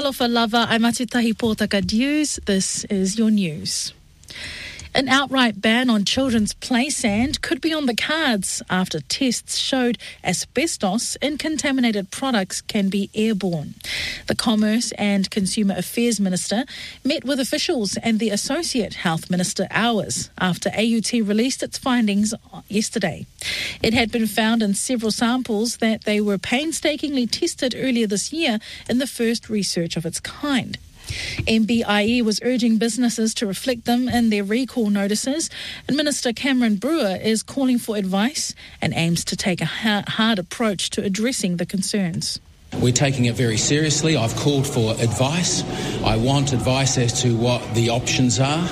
Talofa lava, I'm Atutahi Pōtaka News. This is your news. An outright ban on children's play sand could be on the cards after tests showed asbestos in contaminated products can be airborne. The Commerce and Consumer Affairs Minister met with officials and the Associate Health Minister hours after AUT released its findings yesterday. It had been found in several samples that they were painstakingly tested earlier this year in the first research of its kind. MBIE was urging businesses to reflect them in their recall notices, and Minister Cameron Brewer is calling for advice and aims to take a hard approach to addressing the concerns. We're taking it very seriously. I've called for advice. I want advice as to what the options are.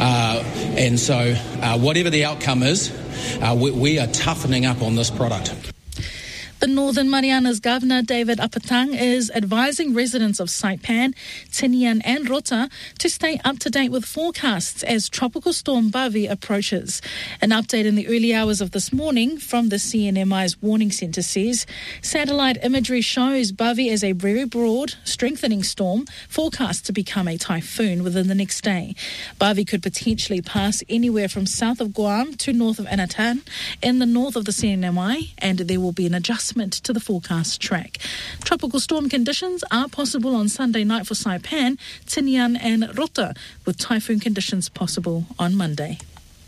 And so whatever the outcome is, we are toughening up on this product. The Northern Marianas Governor, David Apatang, is advising residents of Saipan, Tinian and Rota to stay up to date with forecasts as Tropical Storm Bavi approaches. An update in the early hours of this morning from the CNMI's Warning Centre says satellite imagery shows Bavi as a very broad, strengthening storm forecast to become a typhoon within the next day. Bavi could potentially pass anywhere from south of Guam to north of Anatan in the north of the CNMI, and there will be an adjustment to the forecast track. Tropical storm conditions are possible on Sunday night for Saipan, Tinian and Rota, with typhoon conditions possible on Monday.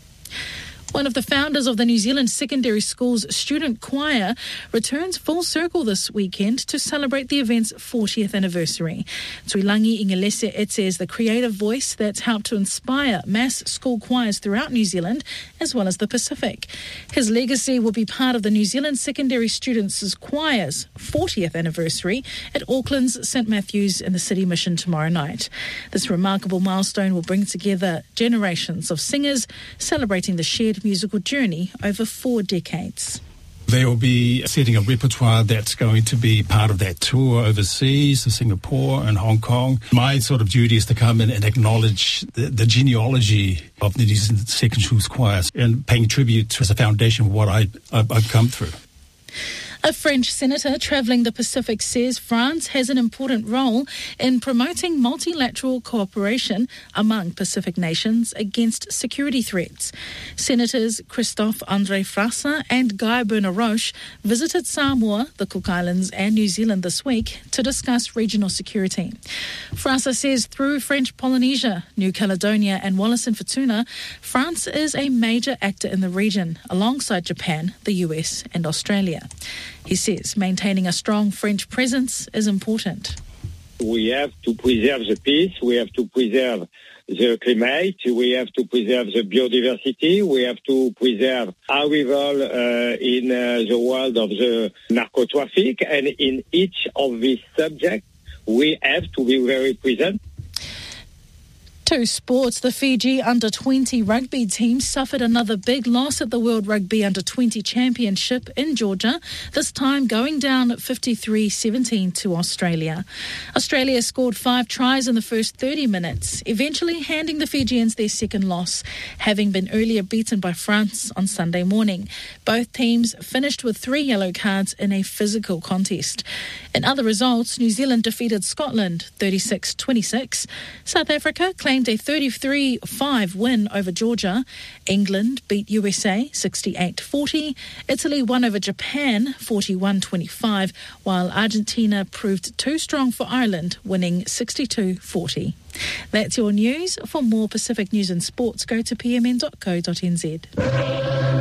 One of the founders of the New Zealand Secondary School's student choir returns full circle this weekend to celebrate the event's 40th anniversary. Tuilangi Ingelese Etse is the creative voice that's helped to inspire mass school choirs throughout New Zealand as well as the Pacific. His legacy will be part of the New Zealand Secondary Students' Choir's 40th anniversary at Auckland's St Matthews in the City Mission tomorrow night. This remarkable milestone will bring together generations of singers celebrating the shared musical journey over 4 decades. They will be setting a repertoire that's going to be part of that tour overseas to Singapore and Hong Kong. My sort of duty is to come in and acknowledge the genealogy of the New Zealand Secondary Schools choirs and paying tribute to as a foundation of what I've come through. A French senator travelling the Pacific says France has an important role in promoting multilateral cooperation among Pacific nations against security threats. Senators Christophe-André Frassa and Guy Bernard-Roche visited Samoa, the Cook Islands and New Zealand this week to discuss regional security. Frassa says through French Polynesia, New Caledonia and Wallis and Futuna, France is a major actor in the region alongside Japan, the US and Australia. He says maintaining a strong French presence is important. We have to preserve the peace, we have to preserve the climate, we have to preserve the biodiversity, we have to preserve our role in the world of the narco-traffic, and in each of these subjects we have to be very present. To sports, the Fiji under-20 rugby team suffered another big loss at the World Rugby Under-20 Championship in Georgia, this time going down 53-17 to Australia. Australia scored 5 tries in the first 30 minutes, eventually handing the Fijians their second loss, having been earlier beaten by France on Sunday morning. Both teams finished with 3 yellow cards in a physical contest. In other results, New Zealand defeated Scotland 36-26. South Africa claimed a 33-5 win over Georgia. England beat USA 68-40. Italy won over Japan 41-25, while Argentina proved too strong for Ireland, winning 62-40. That's your news. For more Pacific news and sports, go to pmn.co.nz.